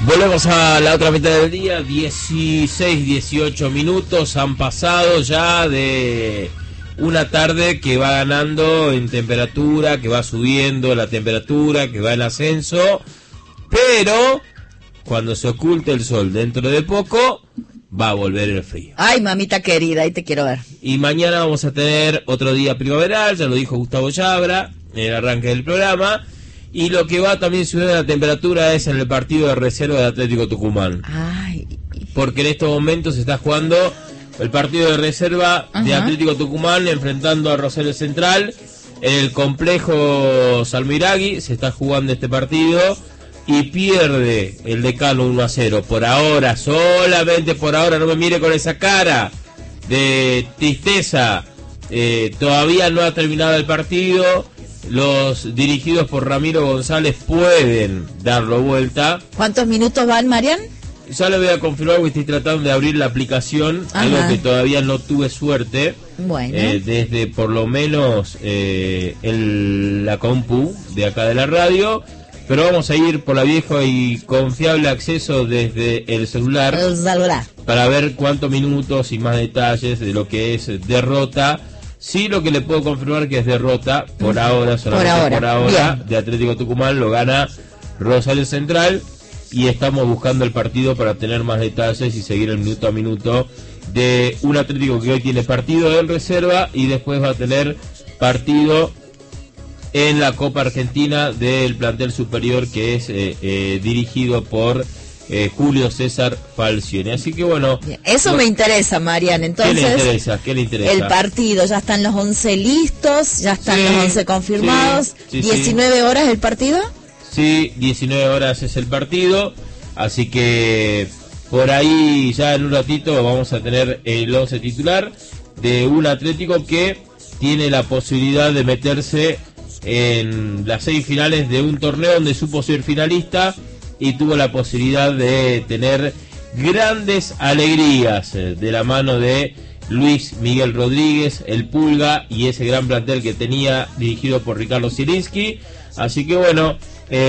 Volvemos a la otra mitad del día, 16, 18 minutos han pasado ya de una tarde que va ganando en temperatura, que va subiendo la temperatura, que va en ascenso, pero cuando se oculte el sol dentro de poco, va a volver el frío. Ay, mamita querida, ahí te quiero ver. Y mañana vamos a tener otro día primaveral, ya lo dijo Gustavo Yabra en el arranque del programa. Y lo que va también subiendo la temperatura es en el partido de reserva de Atlético Tucumán. Ay. Porque en estos momentos se está jugando el partido de reserva de Atlético Tucumán enfrentando a Rosario Central. En el complejo Salmiragui se está jugando este partido y pierde el Decano 1-0. Por ahora, solamente por ahora, no me mire con esa cara de tristeza. Todavía no ha terminado el partido. Los dirigidos por Ramiro González pueden darlo vuelta. ¿Cuántos minutos van, Marian? Ya le voy a confirmar porque estoy tratando de abrir la aplicación, algo que todavía no tuve suerte. Bueno. Desde por lo menos la compu de acá de la radio. Pero vamos a ir por la vieja y confiable acceso desde el celular. El celular. Para ver cuántos minutos y más detalles de lo que es derrota. Sí, lo que le puedo confirmar que es derrota por ahora, solamente por ahora de Atlético Tucumán, lo gana Rosario Central y estamos buscando el partido para tener más detalles y seguir el minuto a minuto de un Atlético que hoy tiene partido en reserva y después va a tener partido en la Copa Argentina del plantel superior que es dirigido por Julio César Falcioni. Así que bueno, eso me interesa, Marian. Entonces, ¿Qué le interesa? El partido, ya están los 11 listos, ya están los 11 confirmados. Sí, 19 horas el partido. Sí, 19 horas es el partido. Así que por ahí ya en un ratito vamos a tener el 11 titular de un Atlético que tiene la posibilidad de meterse en las 6 finales de un torneo donde supo ser finalista y tuvo la posibilidad de tener grandes alegrías de la mano de Luis Miguel Rodríguez, el Pulga y ese gran plantel que tenía dirigido por Ricardo Zielinski. Así que bueno,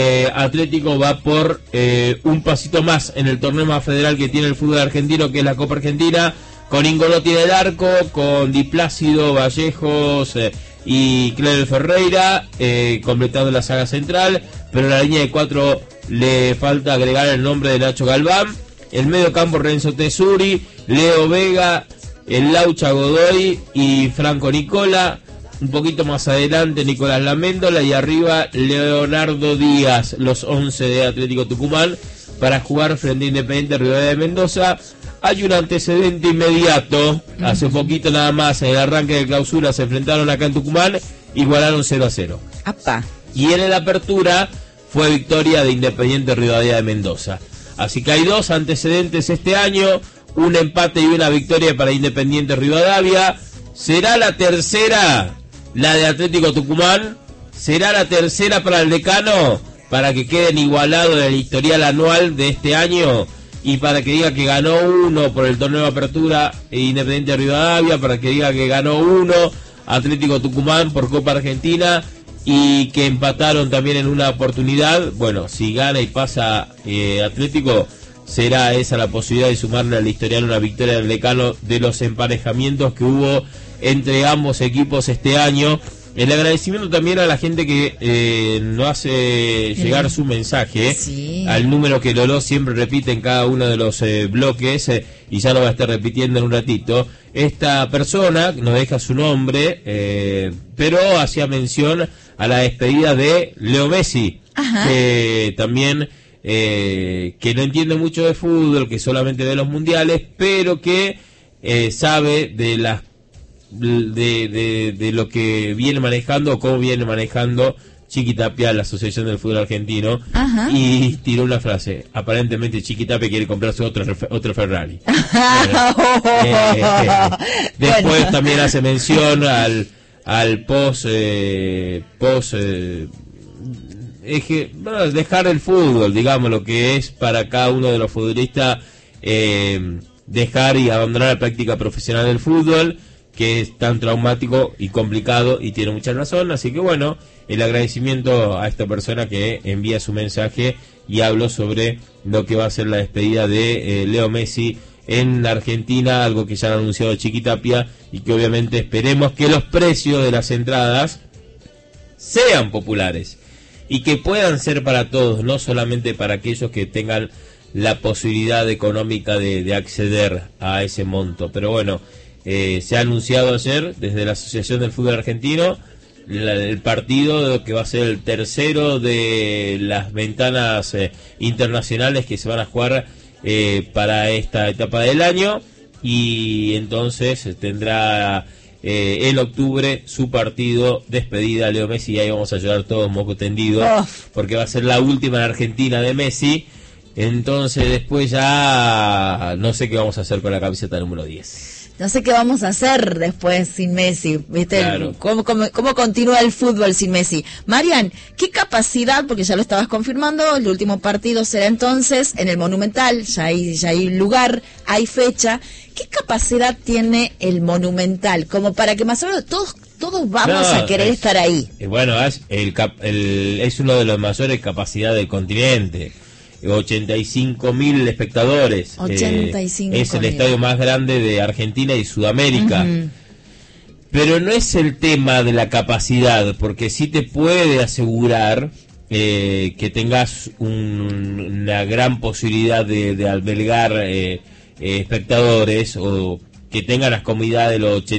Atlético va por un pasito más en el torneo más federal que tiene el fútbol argentino, que es la Copa Argentina, con Ingolotti en el arco, con Di Plácido, Vallejos y Cleber Ferreira completando la saga central, pero en la línea de 4 le falta agregar el nombre de Nacho Galván. El medio campo Renzo Tesuri, Leo Vega, el Laucha Godoy y Franco Nicola. Un poquito más adelante Nicolás Laméndola y arriba Leonardo Díaz, los 11 de Atlético Tucumán para jugar frente a Independiente Rivadavia de Mendoza. Hay un antecedente inmediato, hace poquito nada más en el arranque de clausura se enfrentaron acá en Tucumán, igualaron 0-0. ¡Apa! Y en la apertura fue victoria de Independiente Rivadavia de Mendoza. Así que hay 2 antecedentes este año, un empate y una victoria para Independiente Rivadavia. ¿Será la tercera la de Atlético Tucumán? ¿Será la tercera para el Decano? Para que queden igualados en el historial anual de este año y para que diga que ganó uno por el torneo de apertura Independiente Rivadavia, para que diga que ganó uno Atlético Tucumán por Copa Argentina y que empataron también en una oportunidad. Bueno, si gana y pasa Atlético, será esa la posibilidad de sumarle al historial una victoria del Decano de los emparejamientos que hubo entre ambos equipos este año. El agradecimiento también a la gente que nos hace llegar su mensaje al número que Lolo siempre repite en cada uno de los bloques y ya lo va a estar repitiendo en un ratito. Esta persona nos deja su nombre, pero hacía mención a la despedida de Leo Messi, que también que no entiende mucho de fútbol, que solamente ve los mundiales, pero que sabe de las de lo que viene manejando o cómo viene manejando Chiqui Tapia, la Asociación del Fútbol Argentino. Y tiró una frase: aparentemente Chiqui Tapia quiere comprarse otro Ferrari. Después también hace mención al dejar el fútbol, digamos, lo que es para cada uno de los futbolistas dejar y abandonar la práctica profesional del fútbol, que es tan traumático y complicado, y tiene mucha razón. Así que bueno, el agradecimiento a esta persona que envía su mensaje y habló sobre lo que va a ser la despedida de Leo Messi en Argentina, algo que ya han anunciado Chiquitapia, y que obviamente esperemos que los precios de las entradas sean populares y que puedan ser para todos, no solamente para aquellos que tengan la posibilidad económica de acceder a ese monto. Pero bueno, se ha anunciado ayer desde la Asociación del Fútbol Argentino el partido que va a ser el tercero de las ventanas internacionales que se van a jugar para esta etapa del año, y entonces tendrá en octubre su partido despedida Leo Messi, y ahí vamos a llorar todos moco tendido, porque va a ser la última en Argentina de Messi. Entonces después ya no sé qué vamos a hacer con la camiseta número 10. No sé qué vamos a hacer después sin Messi, ¿viste? Claro. ¿Cómo continúa el fútbol sin Messi? Marian, ¿qué capacidad, porque ya lo estabas confirmando, el último partido será entonces en el Monumental, ya hay lugar, hay fecha, ¿qué capacidad tiene el Monumental? Como para que más o menos todos vamos a querer estar ahí. Bueno, es uno de los mayores capacidades del continente. 85.000 espectadores. 85.000. Es el estadio más grande de Argentina y Sudamérica. Pero no es el tema de la capacidad, porque sí te puede asegurar que tengas una gran posibilidad de albergar espectadores, o que tengan las comodidades de los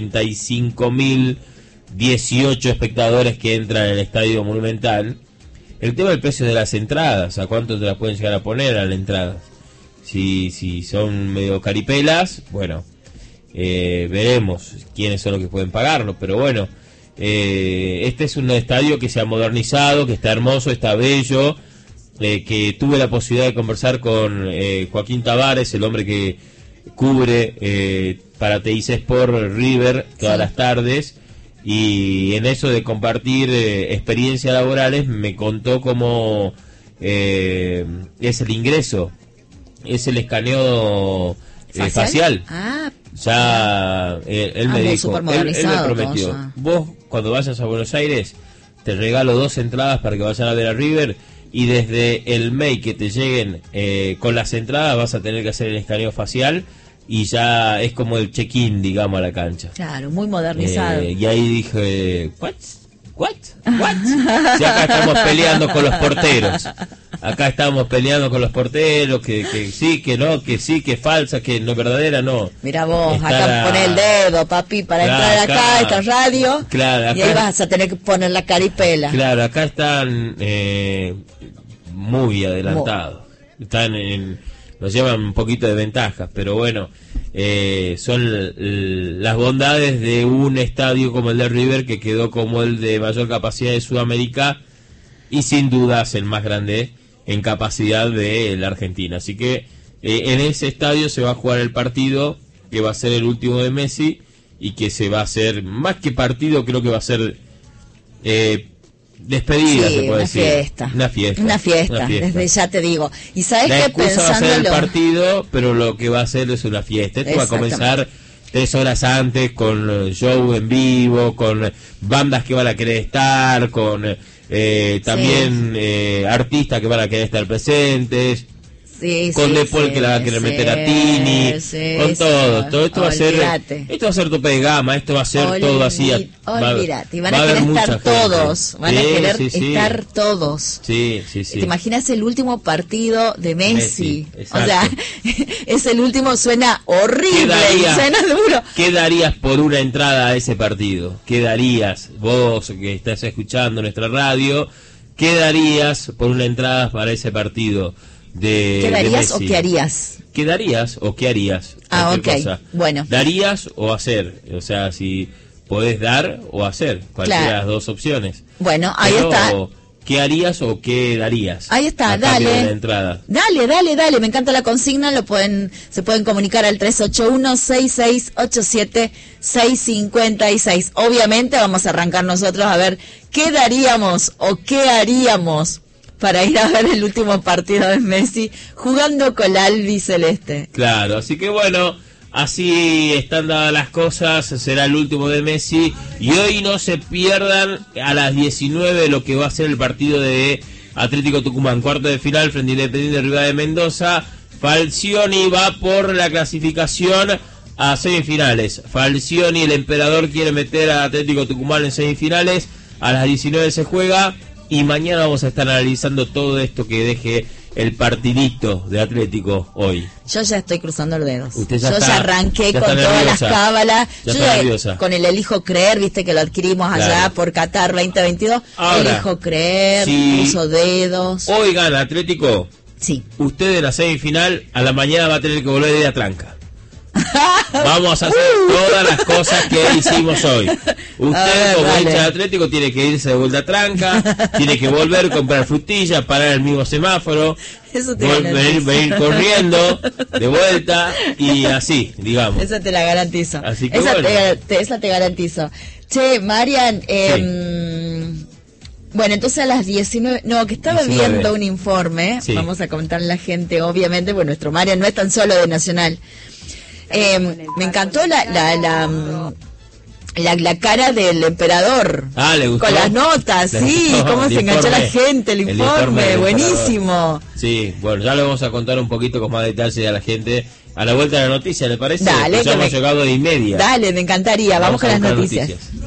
85.018 espectadores que entran en el estadio Monumental. El tema del precio de las entradas, ¿a cuánto te las pueden llegar a poner a la entrada? Si son medio caripelas, bueno, veremos quiénes son los que pueden pagarlo, pero bueno, este es un estadio que se ha modernizado, que está hermoso, está bello, que tuve la posibilidad de conversar con Joaquín Tavares, el hombre que cubre para TIC Sport River todas las tardes. Y en eso de compartir experiencias laborales me contó cómo es el ingreso, es el escaneo facial. Ya él me dijo, él me prometió, vos cuando vayas a Buenos Aires te regalo 2 entradas para que vayan a ver a River, y desde el mail que te lleguen con las entradas vas a tener que hacer el escaneo facial, y ya es como el check-in, digamos, a la cancha. Claro, muy modernizado. Y ahí dije, ¿what? Si acá estamos peleando con los porteros. Que sí, que no, que sí, que falsa, que no verdadera, no. Mira vos, acá pone el dedo, papi, para entrar acá a esta radio. Claro, acá, y ahí vas a tener que poner la caripela. Claro, acá están muy adelantados. Nos llevan un poquito de ventajas, pero bueno, son las bondades de un estadio como el de River, que quedó como el de mayor capacidad de Sudamérica y sin dudas el más grande en capacidad de la Argentina. Así que en ese estadio se va a jugar el partido que va a ser el último de Messi, y que se va a hacer, más que partido, creo que va a ser despedida, se puede decir. Una fiesta, desde ya te digo. Y sabes que pensándolo, va a ser el partido, pero lo que va a ser es una fiesta. Esto va a comenzar 3 horas antes, con show en vivo, con bandas que van a querer estar, con también artistas que van a querer estar presentes. Con De Paul, que la va a querer meter a Tini, con todo esto va a ser tope de gama, esto va a ser todo así. Olvídate, y van a querer estar todos, van a querer estar todos. ¿Te imaginas el último partido de Messi? O sea, es el último, suena horrible, suena duro. ¿Qué darías por una entrada a ese partido? ¿Qué darías, vos que estás escuchando nuestra radio, qué darías por una entrada para ese partido? ¿Qué darías o qué harías? ¿Qué darías o qué harías? Bueno. ¿Darías o hacer? O sea, si podés dar o hacer, cualquiera de las dos opciones. Bueno, ahí está. ¿Qué harías o qué darías? Ahí está, dale. Dale, me encanta la consigna, se pueden comunicar al 381-6687-656. Obviamente vamos a arrancar nosotros a ver qué daríamos o qué haríamos para ir a ver el último partido de Messi jugando con la albiceleste. Claro, así que bueno, así están dadas las cosas, será el último de Messi, y hoy no se pierdan a las 19 lo que va a ser el partido de Atlético Tucumán, cuarto de final frente a Independiente Rivadavia de Mendoza. Falcioni va por la clasificación a semifinales. Falcioni, el emperador, quiere meter a Atlético Tucumán en semifinales. A las 19 se juega y mañana vamos a estar analizando todo esto que deje el partidito de Atlético hoy. Yo ya estoy cruzando los dedos. Usted ya arranqué con todas las cábalas. Ya está nerviosa. Con el elijo creer, viste que lo adquirimos allá por Qatar 2022. Ahora, elijo creer, cruzo dedos. Hoy gana Atlético. Sí. Usted en la semifinal a la mañana va a tener que volver de ir a Tranca. Vamos a hacer todas las cosas que hicimos hoy. Usted como hincha de Atlético tiene que irse de vuelta a Tranca, tiene que volver, comprar frutillas, parar el mismo semáforo, venir corriendo de vuelta y así, digamos. Esa te la garantizo. Así que esa te garantizo. Che, Marian, bueno, entonces a las 19, que estaba viendo un informe, vamos a contarle a la gente, obviamente, pues nuestro Marian no es tan solo de Nacional. Me encantó la cara del emperador. ¿Le gustó? Con las notas, cómo se enganchó la gente, el informe buenísimo. Sí, bueno, ya lo vamos a contar un poquito con más detalle a la gente a la vuelta de la noticia, ¿le parece? Dale, ya hemos llegado de 1:30. Dale, me encantaría, vamos con las noticias.